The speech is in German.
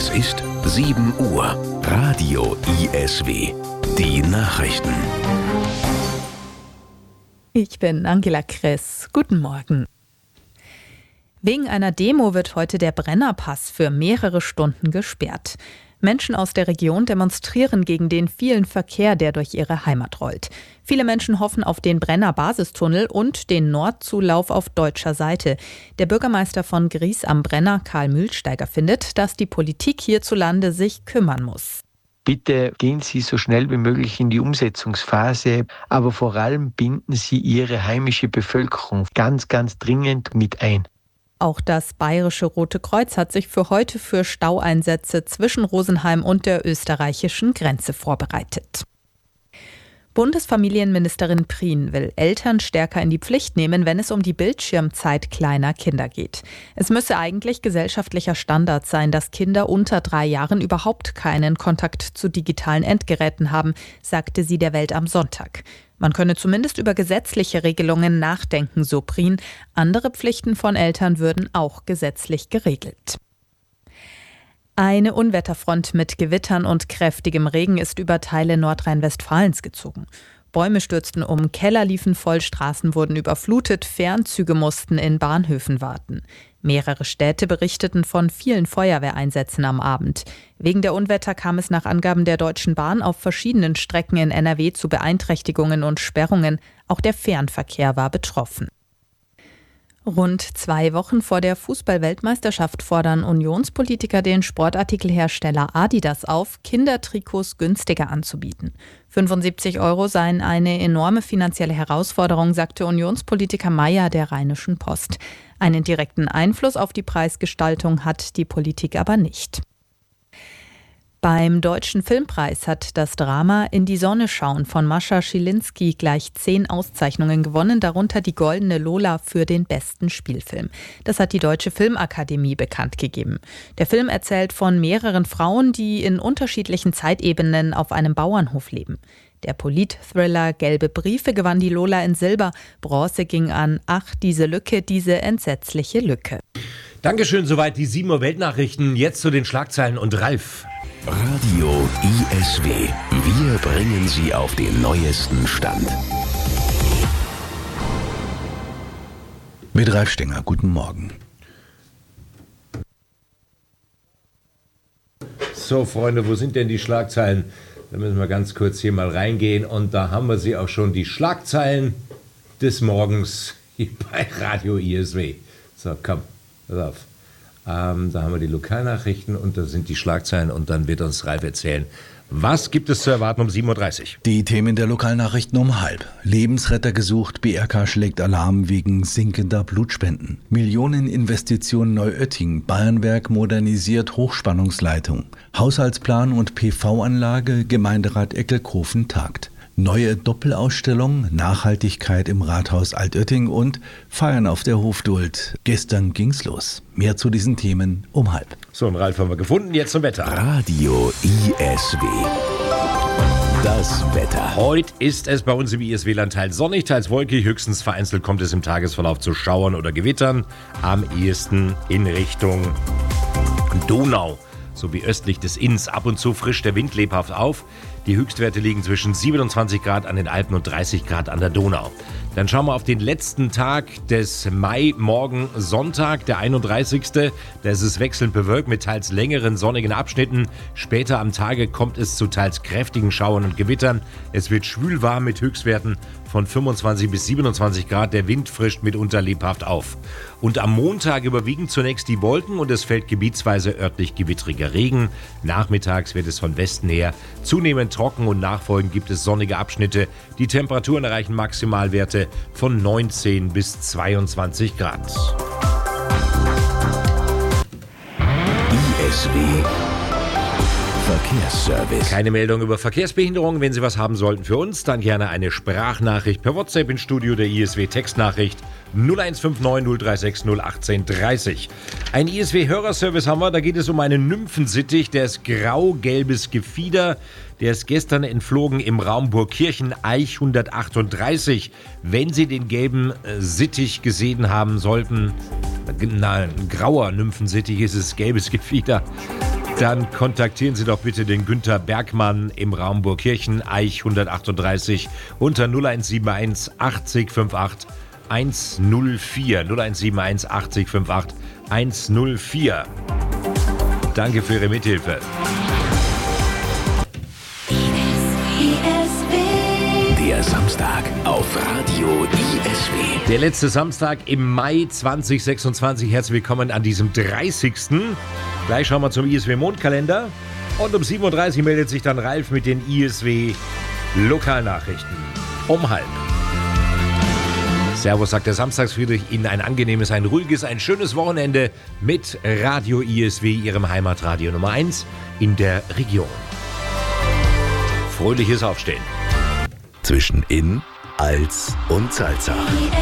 Es ist 7 Uhr. Radio ISW. Die Nachrichten. Ich bin Angela Kress. Guten Morgen. Wegen einer Demo wird heute der Brennerpass für mehrere Stunden gesperrt. Menschen aus der Region demonstrieren gegen den vielen Verkehr, der durch ihre Heimat rollt. Viele Menschen hoffen auf den Brenner-Basistunnel und den Nordzulauf auf deutscher Seite. Der Bürgermeister von Gries am Brenner, Karl Mühlsteiger, findet, dass die Politik hierzulande sich kümmern muss. Bitte gehen Sie so schnell wie möglich in die Umsetzungsphase, aber vor allem binden Sie Ihre heimische Bevölkerung ganz, ganz dringend mit ein. Auch das Bayerische Rote Kreuz hat sich für heute für Staueinsätze zwischen Rosenheim und der österreichischen Grenze vorbereitet. Bundesfamilienministerin Prien will Eltern stärker in die Pflicht nehmen, wenn es um die Bildschirmzeit kleiner Kinder geht. Es müsse eigentlich gesellschaftlicher Standard sein, dass Kinder unter 3 Jahren überhaupt keinen Kontakt zu digitalen Endgeräten haben, sagte sie der Welt am Sonntag. Man könne zumindest über gesetzliche Regelungen nachdenken, so Prien. Andere Pflichten von Eltern würden auch gesetzlich geregelt. Eine Unwetterfront mit Gewittern und kräftigem Regen ist über Teile Nordrhein-Westfalens gezogen. Bäume stürzten um, Keller liefen voll, Straßen wurden überflutet, Fernzüge mussten in Bahnhöfen warten. Mehrere Städte berichteten von vielen Feuerwehreinsätzen am Abend. Wegen der Unwetter kam es nach Angaben der Deutschen Bahn auf verschiedenen Strecken in NRW zu Beeinträchtigungen und Sperrungen. Auch der Fernverkehr war betroffen. Rund 2 Wochen vor der Fußball-Weltmeisterschaft fordern Unionspolitiker den Sportartikelhersteller Adidas auf, Kindertrikots günstiger anzubieten. 75 € seien eine enorme finanzielle Herausforderung, sagte Unionspolitiker Mayer der Rheinischen Post. Einen direkten Einfluss auf die Preisgestaltung hat die Politik aber nicht. Beim Deutschen Filmpreis hat das Drama In die Sonne schauen von Mascha Schilinski gleich 10 Auszeichnungen gewonnen, darunter die Goldene Lola für den besten Spielfilm. Das hat die Deutsche Filmakademie bekannt gegeben. Der Film erzählt von mehreren Frauen, die in unterschiedlichen Zeitebenen auf einem Bauernhof leben. Der Polit-Thriller Gelbe Briefe gewann die Lola in Silber. Bronze ging an Ach, diese Lücke, diese entsetzliche Lücke. Dankeschön, soweit die 7 Uhr Weltnachrichten. Jetzt zu den Schlagzeilen und Ralf. Radio ISW. Wir bringen Sie auf den neuesten Stand. Mit Ralf Stenger, guten Morgen. So, Freunde, wo sind denn die Schlagzeilen? Da müssen wir ganz kurz hier mal reingehen. Und da haben wir sie auch schon, die Schlagzeilen des Morgens hier bei Radio ISW. So, komm, pass auf. Da haben wir die Lokalnachrichten und da sind die Schlagzeilen und dann wird uns Ralf erzählen, was gibt es zu erwarten um 7.30 Uhr. Die Themen der Lokalnachrichten um 12:30. Lebensretter gesucht, BRK schlägt Alarm wegen sinkender Blutspenden. Millioneninvestition Neuötting, Bayernwerk modernisiert Hochspannungsleitung. Haushaltsplan und PV-Anlage, Gemeinderat Eckelkofen tagt. Neue Doppelausstellung, Nachhaltigkeit im Rathaus Altötting und Feiern auf der Hofduld. Gestern ging's los. Mehr zu diesen Themen um 12:30. So, und Ralf haben wir gefunden, jetzt zum Wetter. Radio ISW. Das Wetter. Heute ist es bei uns im ISW-Land teils sonnig, teils wolkig. Höchstens vereinzelt kommt es im Tagesverlauf zu Schauern oder Gewittern. Am ehesten in Richtung Donau sowie östlich des Inns. Ab und zu frischt der Wind lebhaft auf. Die Höchstwerte liegen zwischen 27 Grad an den Alpen und 30 Grad an der Donau. Dann schauen wir auf den letzten Tag des Mai, morgen Sonntag, der 31. Da ist es wechselnd bewölkt mit teils längeren sonnigen Abschnitten. Später am Tage kommt es zu teils kräftigen Schauern und Gewittern. Es wird schwül warm mit Höchstwerten von 25 bis 27 Grad. Der Wind frischt mitunter lebhaft auf. Und am Montag überwiegen zunächst die Wolken und es fällt gebietsweise örtlich gewittriger Regen. Nachmittags wird es von Westen her zunehmend trocken und nachfolgend gibt es sonnige Abschnitte. Die Temperaturen erreichen Maximalwerte von 19 bis 22 Grad. ISW Verkehrsservice. Keine Meldung über Verkehrsbehinderung. Wenn Sie was haben sollten für uns, dann gerne eine Sprachnachricht per WhatsApp ins Studio der ISW Textnachricht 0159 036 01830. Ein ISW-Hörerservice haben wir, da geht es um einen Nymphensittich, der ist grau-gelbes Gefieder. Der ist gestern entflogen im Raum Burgkirchen, Eich 138. Wenn Sie den gelben Sittich gesehen haben sollten, ein grauer Nymphensittich ist es, gelbes Gefieder, Dann kontaktieren Sie doch bitte den Günther Bergmann im Raum Burgkirchen, Eich 138 unter 0171 80 58 104. 0171 80 58 104. Danke für Ihre Mithilfe. Der Samstag auf Radio ISW. Der letzte Samstag im Mai 2026. Herzlich willkommen an diesem 30. Gleich schauen wir zum ISW-Mondkalender. Und um 7.30 Uhr meldet sich dann Ralf mit den ISW-Lokalnachrichten. Um 12:30. Servus, sagt der Samstagsfriedrich. Ihnen ein angenehmes, ein ruhiges, ein schönes Wochenende mit Radio ISW, Ihrem Heimatradio Nummer 1 in der Region. Fröhliches Aufstehen. Zwischen In, Als und Salzach.